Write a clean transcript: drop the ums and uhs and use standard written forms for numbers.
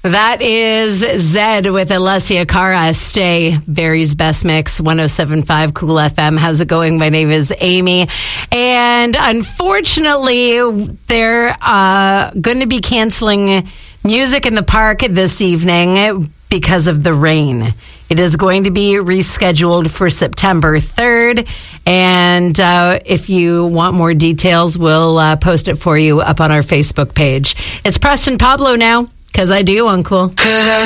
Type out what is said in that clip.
That is Zed with Alessia Cara. Stay. Barry's Best Mix, 107.5 Cool FM. How's it going? My name is Amy. And unfortunately, they're going to be canceling Music in the Park this evening because of the rain. It is going to be rescheduled for September 3rd. And if you want more details, we'll post it for you up on our Facebook page. It's Preston Pablo now, because I do, Uncle.